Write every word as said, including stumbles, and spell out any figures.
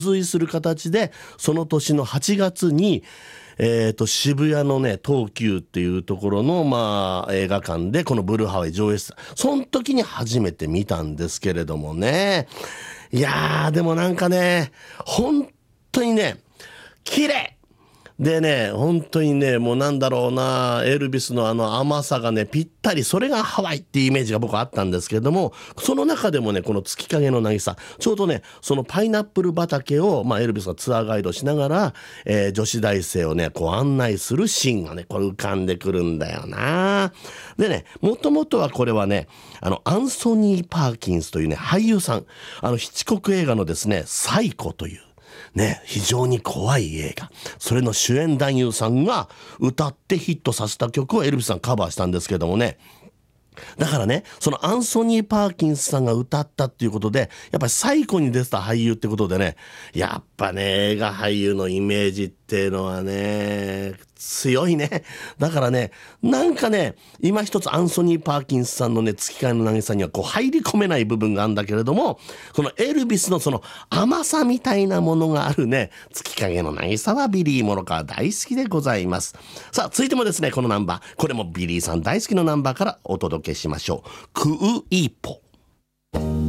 随する形でその年のはちがつに、えー、と渋谷のね東急っていうところの、まあ、映画館でこのブルーハワイ上映した。その時に初めて見たんですけれどもね、いやーでもなんかね本当にね綺麗でね、本当にね、もうなんだろうな、エルビスのあの甘さがね、ぴったり、それがハワイっていうイメージが僕はあったんですけれども、その中でもね、この月影の渚、ちょうどね、そのパイナップル畑を、まあ、エルビスがツアーガイドしながら、えー女子大生をね、こう案内するシーンがね、これ浮かんでくるんだよな。でね、もともとはこれはね、あの、アンソニー・パーキンスというね、俳優さん、あの、ヒッチコック映画のですね、サイコという、ね、非常に怖い映画、それの主演男優さんが歌ってヒットさせた曲をエルビスさんカバーしたんですけどもね、だからね、そのアンソニー・パーキンスさんが歌ったっていうことで、やっぱり最古に出てた俳優ってことでね、やっぱね、映画俳優のイメージっていうのはね、強いね。だからね、なんかね、今一つアンソニー・パーキンスさんのね、月影の渚にはこう入り込めない部分があるんだけれども、このエルビスのその甘さみたいなものがあるね、月影の渚はビリー・モロカー大好きでございます。さあ、続いてもですね、このナンバー、これもビリーさん大好きなナンバーからお届けしましょう。クウイポ。